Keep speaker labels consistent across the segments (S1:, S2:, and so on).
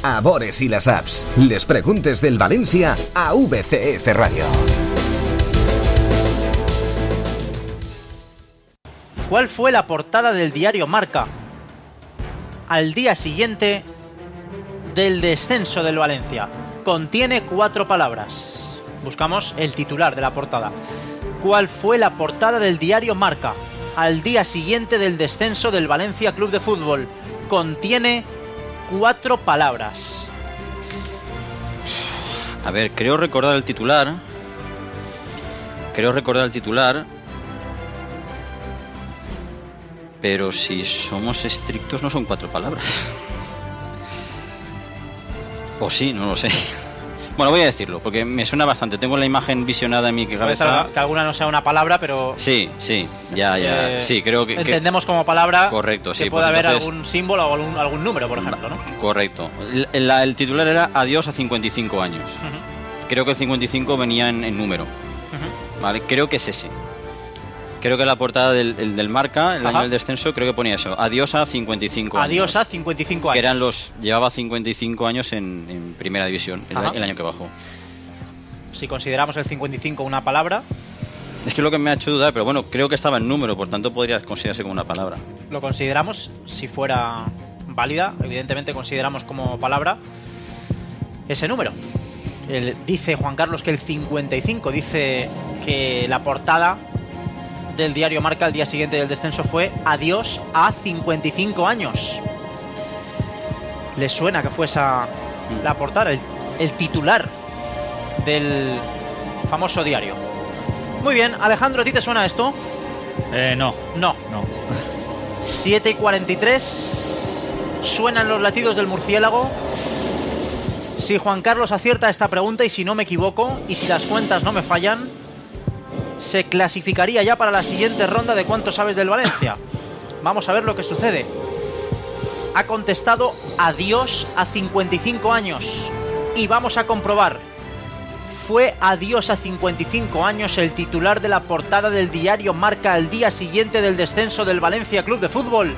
S1: a Bores y las apps. Les preguntes del Valencia a VCF Radio.
S2: ¿Cuál fue la portada del diario Marca al día siguiente del descenso del Valencia? Contiene 4 palabras. Buscamos el titular de la portada. ¿Cuál fue la portada del diario Marca al día siguiente del descenso del Valencia Club de Fútbol? Contiene 4 palabras.
S3: A ver, creo recordar el titular. Pero si somos estrictos no son 4 palabras. O sí, no lo sé. Bueno, voy a decirlo, porque me suena bastante. Tengo la imagen visionada en mi cabeza.
S2: Que alguna no sea una palabra, pero...
S3: Sí, ya. Sí, creo que...
S2: Entendemos como palabra...
S3: Correcto, sí.
S2: Que puede haber algún símbolo o algún número, por ejemplo, ¿no?
S3: Correcto. El titular era Adiós a 55 años. Creo que el 55 venía en número. Vale, creo que es ese. Creo que la portada del Marca, el año del descenso, creo que ponía eso. Adiós a 55 años.
S2: Adiós a 55 años.
S3: Que llevaba 55 años en primera división, el año que bajó.
S2: Si consideramos el 55 una palabra...
S3: Es que es lo que me ha hecho dudar, pero bueno, creo que estaba en número, por tanto podría considerarse como una palabra.
S2: Lo consideramos, si fuera válida, evidentemente consideramos como palabra ese número. Dice Juan Carlos que el 55, dice que la portada del diario Marca al día siguiente del descenso fue Adiós a 55 años. ¿Les suena que fue esa la portada, el titular del famoso diario? Muy bien, Alejandro, ¿a ti te suena esto?
S4: No.
S2: 7:43, suenan los latidos del murciélago. Si Juan Carlos acierta esta pregunta y si no me equivoco y si las cuentas no me fallan, se clasificaría ya para la siguiente ronda de ¿Cuánto sabes del Valencia? Vamos a ver lo que sucede. Ha contestado Adiós a 55 años y vamos a comprobar. Fue Adiós a 55 años el titular de la portada del diario Marca al día siguiente del descenso del Valencia Club de Fútbol.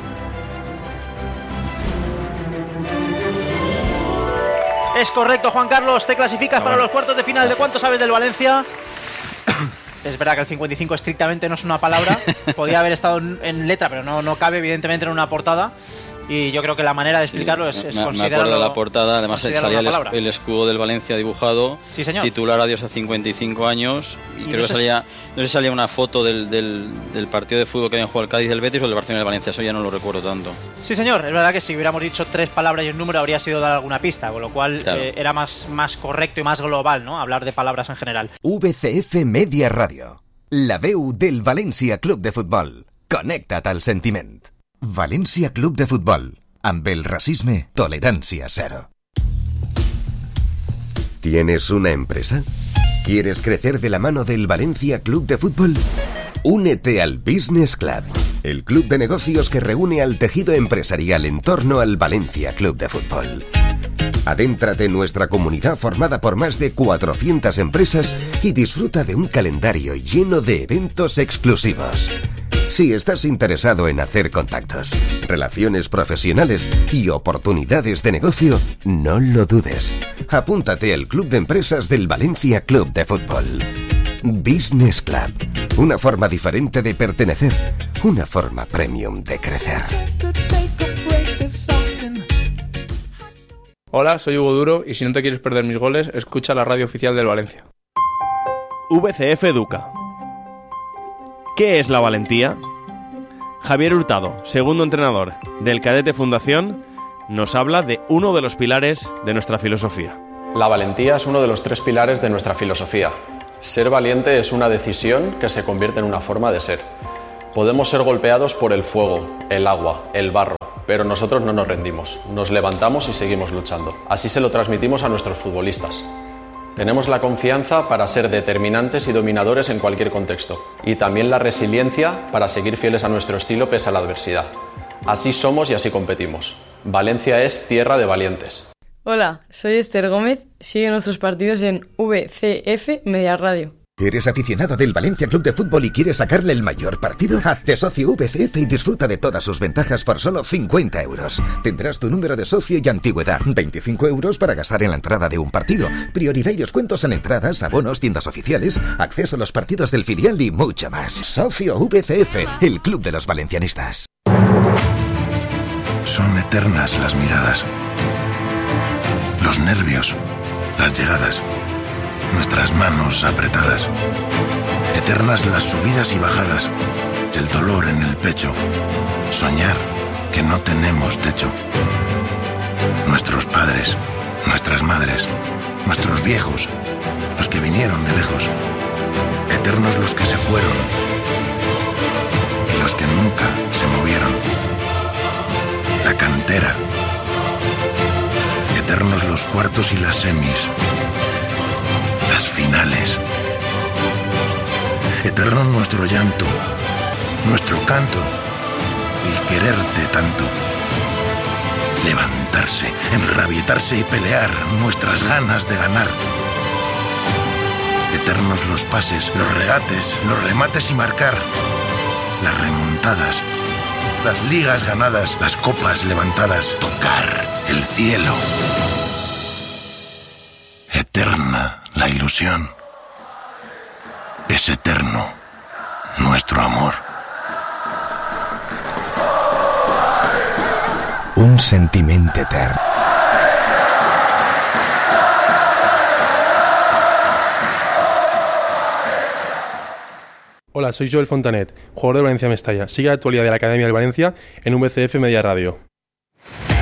S2: Es correcto, Juan Carlos, te clasificas para los cuartos de final de ¿Cuánto sabes del Valencia? Es verdad que el 55 estrictamente no es una palabra, podía haber estado en letra, pero no cabe evidentemente en una portada. Y yo creo que la manera de explicarlo es considerarlo.
S3: Me acuerdo de la portada, además salía el escudo del Valencia dibujado.
S2: Sí, señor.
S3: Titular Adiós a 55 años. Y creo que salía, no sé si salía una foto del partido de fútbol que habían jugado el Cádiz del Betis o el Barcelona del Valencia, eso ya no lo recuerdo tanto. Sí, señor, es verdad que si hubiéramos dicho 3 palabras y un número habría sido dar alguna pista, con lo cual claro, era más correcto y más global, ¿no? Hablar de palabras en general.
S1: VCF Media Radio, la veu del Valencia Club de Futbol. Connecta't al sentiment. Valencia Club de Fútbol. Amb el racisme, tolerancia cero. ¿Tienes una empresa? ¿Quieres crecer de la mano del Valencia Club de Fútbol? Únete al Business Club, el club de negocios que reúne al tejido empresarial en torno al Valencia Club de Fútbol. Adéntrate en nuestra comunidad formada por más de 400 empresas y disfruta de un calendario lleno de eventos exclusivos. Si estás interesado en hacer contactos, relaciones profesionales y oportunidades de negocio, no lo dudes. Apúntate al Club de Empresas del Valencia Club de Fútbol. Business Club. Una forma diferente de pertenecer. Una forma premium de crecer.
S5: Hola, soy Hugo Duro y si no te quieres perder mis goles, escucha la radio oficial del Valencia.
S6: VCF Educa. ¿Qué es la valentía? Javier Hurtado, segundo entrenador del Cadete Fundación, nos habla de uno de los pilares de nuestra filosofía.
S7: La valentía es uno de los 3 pilares de nuestra filosofía. Ser valiente es una decisión que se convierte en una forma de ser. Podemos ser golpeados por el fuego, el agua, el barro, pero nosotros no nos rendimos, nos levantamos y seguimos luchando. Así se lo transmitimos a nuestros futbolistas. Tenemos la confianza para ser determinantes y dominadores en cualquier contexto, y también la resiliencia para seguir fieles a nuestro estilo pese a la adversidad. Así somos y así competimos. Valencia es tierra de valientes.
S8: Hola, soy Esther Gómez, sigue nuestros partidos en VCF Media Radio.
S1: ¿Eres aficionado del Valencia Club de Fútbol y quieres sacarle el mayor partido? Hazte socio VCF y disfruta de todas sus ventajas por solo 50 euros. Tendrás tu número de socio y antigüedad. 25 euros para gastar en la entrada de un partido. Prioridad y descuentos en entradas, abonos, tiendas oficiales, acceso a los partidos del filial y mucho más. Socio VCF, el club de los valencianistas.
S4: Son eternas las miradas, los nervios, las llegadas, nuestras manos apretadas. Eternas las subidas y bajadas, el dolor en el pecho, soñar que no tenemos techo. Nuestros padres, nuestras madres, nuestros viejos, los que vinieron de lejos. Eternos los que se fueron y los que nunca se movieron. La cantera. Eternos los cuartos y las semis. Las finales. Eterno nuestro llanto, nuestro canto y quererte tanto. Levantarse, enrabietarse y pelear nuestras ganas de ganar. Eternos los pases, los regates, los remates y marcar. Las remontadas, las ligas ganadas, las copas levantadas. Tocar el cielo. Eterna la ilusión. Es eterno nuestro amor.
S1: Un sentiment etern.
S8: Hola, soy Joel Fontanet, jugador de Valencia Mestalla. Sigue la actualidad de la Academia del Valencia en VCF Media Radio.